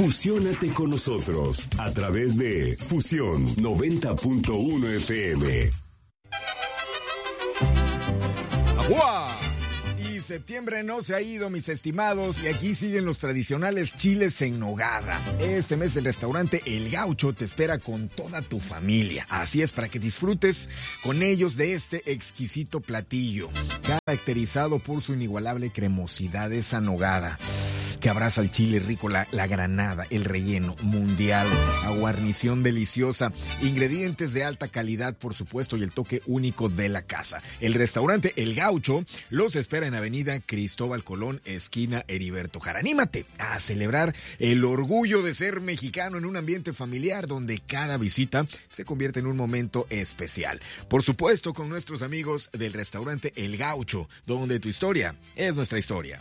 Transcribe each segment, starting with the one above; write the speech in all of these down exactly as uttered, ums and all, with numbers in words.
Fusiónate con nosotros a través de Fusión noventa punto uno F M. ¡Agua! Y septiembre no se ha ido, mis estimados, y aquí siguen los tradicionales chiles en nogada. Este mes el restaurante El Gaucho te espera con toda tu familia. Así es, para que disfrutes con ellos de este exquisito platillo, caracterizado por su inigualable cremosidad, esa nogada que abraza el chile rico, la, la granada, el relleno mundial, la guarnición deliciosa, ingredientes de alta calidad, por supuesto, y el toque único de la casa. El restaurante El Gaucho los espera en Avenida Cristóbal Colón, esquina Heriberto Jara. Anímate a celebrar el orgullo de ser mexicano en un ambiente familiar donde cada visita se convierte en un momento especial. Por supuesto, con nuestros amigos del restaurante El Gaucho, donde tu historia es nuestra historia.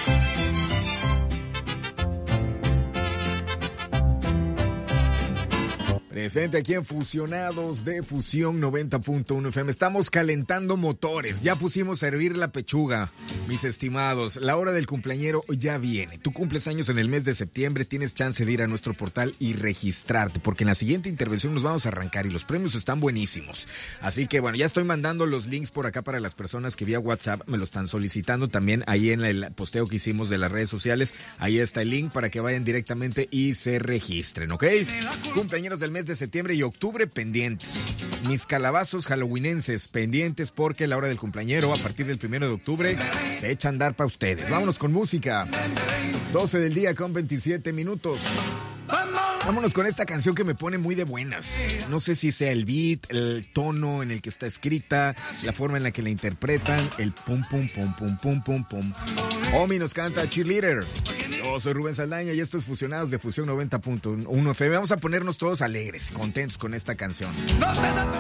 Presente aquí en Fusionados de Fusión noventa punto uno F M. Estamos calentando motores. Ya pusimos a hervir la pechuga, mis estimados. La hora del cumpleañero ya viene. Tú cumples años en el mes de septiembre. Tienes chance de ir a nuestro portal y registrarte, porque en la siguiente intervención nos vamos a arrancar y los premios están buenísimos. Así que bueno, ya estoy mandando los links por acá para las personas que vía WhatsApp me lo están solicitando. También ahí en el posteo que hicimos de las redes sociales, ahí está el link para que vayan directamente y se registren, ¿ok? Cumpleañeros del mes de septiembre y octubre pendientes. Mis calabazos halloweenenses pendientes, porque la hora del cumpleañero a partir del primero de octubre se echa a andar para ustedes. Vámonos con música. doce del día con veintisiete minutos. Vámonos con esta canción que me pone muy de buenas. No sé si sea el beat, el tono en el que está escrita, la forma en la que la interpretan, el pum pum pum pum pum pum pum. Omi nos canta Cheerleader. Yo soy Rubén Saldaña y esto es Fusionados de Fusión noventa punto uno F M. Vamos a ponernos todos alegres, contentos con esta canción.